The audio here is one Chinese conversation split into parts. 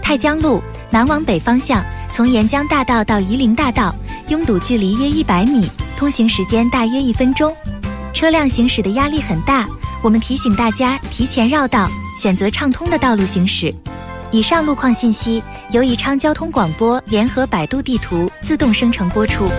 太江路南往北方向，从沿江大道到夷陵大道，拥堵距离约100米，通行时间大约1分钟，车辆行驶的压力很大。我们提醒大家提前绕道，选择畅通的道路行驶。以上路况信息由宜昌交通广播联合百度地图自动生成播出。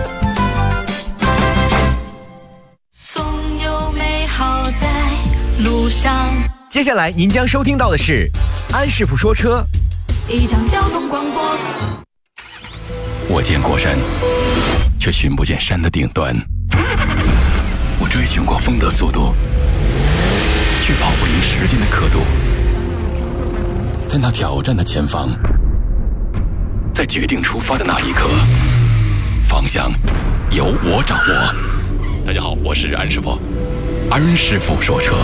总有美好在路上。 接下来您将收听到的是安师傅说车。 宜昌交通广播。 我见过山，却寻不见山的顶端。我追寻过风的速度，却跑不赢时间的刻度。在那挑战的前方，在决定出发的那一刻，方向由我掌握。大家好，我是安师傅，安师傅说车。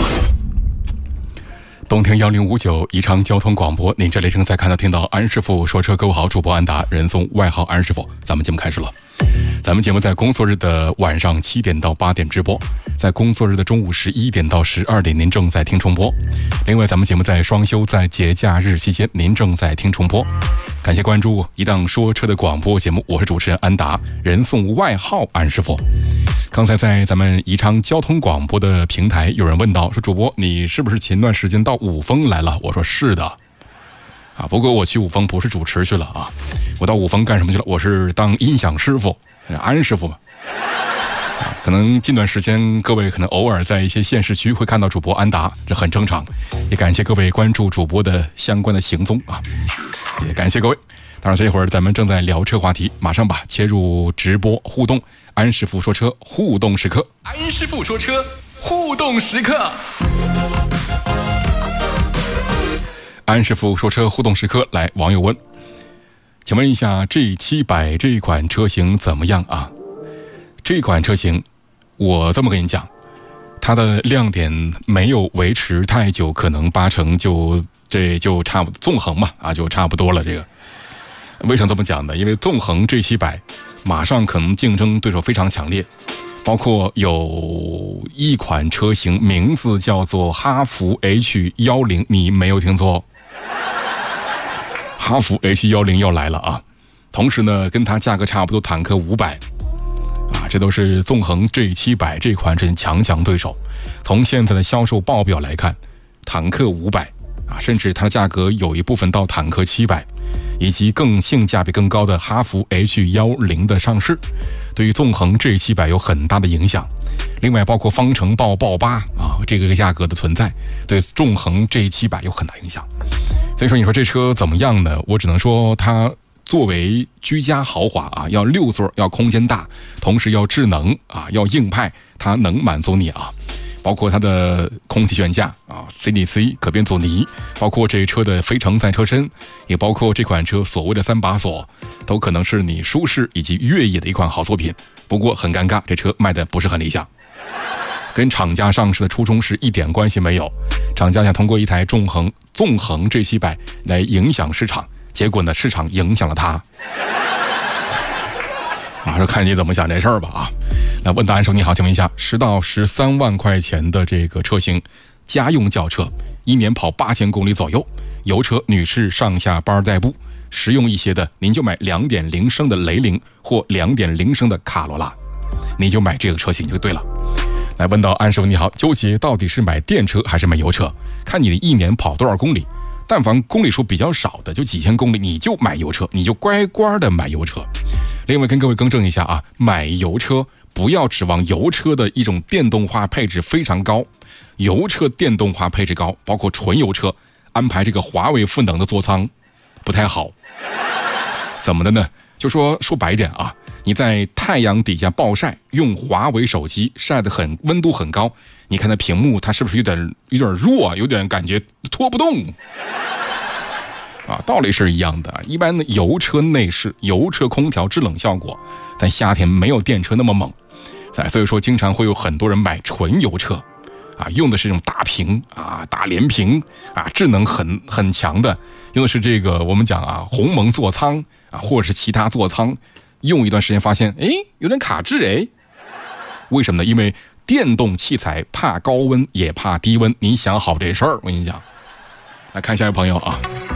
东听1059宜昌交通广播，您这里正在听到安师傅说车。各位好，主播安达，人送外号安师傅。咱们节目开始了。咱们节目在工作日的晚上7点到8点直播，在工作日的中午11点到12点您正在听重播。另外咱们节目在双休，在节假日期间您正在听重播。感谢关注一档说车的广播节目，我是主持人安达，人送外号安师傅。刚才在咱们宜昌交通广播的平台有人问到，说主播你是不是前段时间到五峰来了？我说是的啊，不过我去五峰不是主持去了啊，我到五峰干什么去了？我是当音响师傅，安师傅嘛。可能近段时间各位可能偶尔在一些县市区会看到主播安达，这很正常。也感谢各位关注主播的相关的行踪啊，也感谢各位。当然这会儿咱们正在聊车话题，马上吧切入直播互动。安师傅说车互动时刻，安师傅说车互动时刻，安师傅说车互动时刻。来，网友问，请问一下 G700 这一款车型怎么样啊？这款车型我这么跟你讲，它的亮点没有维持太久，可能8成就差不多，纵横嘛啊就差不多了。这个为什么这么讲呢？因为纵横 G700 马上可能竞争对手非常强烈，包括有一款车型名字叫做哈弗 H10， 你没有听错，哈弗 H10 要来了啊！同时呢，跟它价格差不多，坦克500啊，这都是纵横 G700 这款车型强对手。从现在的销售报表来看，坦克500啊，甚至它的价格有一部分到坦克700。以及更性价比更高的哈弗 H10 的上市，对于纵横 G700 有很大的影响。另外包括方程豹8啊，这个价格的存在，对纵横 G700 有很大影响。所以说你说这车怎么样呢？我只能说它作为居家豪华啊，要6座，要空间大，同时要智能啊，要硬派，它能满足你啊。包括它的空气悬架啊 ，CDC 可变阻尼，包括这车的非承载车身，也包括这款车所谓的3把锁，都可能是你舒适以及越野的一款好作品。不过很尴尬，这车卖的不是很理想，跟厂家上市的初衷是一点关系没有。厂家想通过一台纵横 G700 来影响市场，结果呢，市场影响了它。马上看你怎么想这事儿吧啊！来问答案说，你好，请问一下，10到13万块钱的这个车型，家用轿车，1年跑8000公里左右，油车，女士上下班代步，实用一些的，您就买2.0升的雷凌或2.0升的卡罗拉，你就买这个车型就对了。来问到安师傅你好，纠结到底是买电车还是买油车？看你的1年跑多少公里，但凡公里数比较少的，就几千公里，你就买油车，你就乖乖的买油车。另外跟各位更正一下啊，买油车不要指望油车的一种电动化配置非常高，油车电动化配置高，包括纯油车安排这个华为赋能的座舱不太好。怎么的呢？就说白一点啊，你在太阳底下暴晒，用华为手机晒得温度很高，你看它屏幕它是不是有点弱，有点感觉拖不动啊？道理是一样的。一般的油车内饰、油车空调制冷效果在夏天没有电车那么猛，所以说经常会有很多人买纯油车啊，用的是这种大屏啊、大连屏啊，智能很强的，用的是这个我们讲啊鸿蒙座舱啊，或者是其他座舱，用一段时间发现有点卡滞为什么呢？因为电动器材怕高温也怕低温，你想好这事儿，我跟你讲。来看下一位朋友啊，